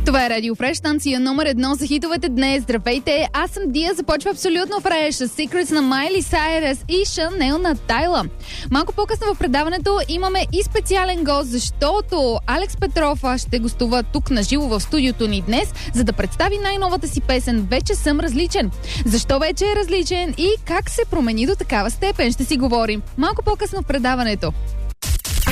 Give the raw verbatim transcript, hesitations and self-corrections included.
Това е Радио Фреш, станция номер едно за хитовете днес. Здравейте, аз съм Дия, започва абсолютно фреш с Secrets на Майли Сайръс и Шанел на Тайла. Малко по-късно в предаването имаме и специален гост, защото Алекс Петров ще гостува тук на живо в студиото ни днес, за да представи най-новата си песен "Вече съм различен". Защо вече е различен и как се промени до такава степен, ще си говорим малко по-късно в предаването.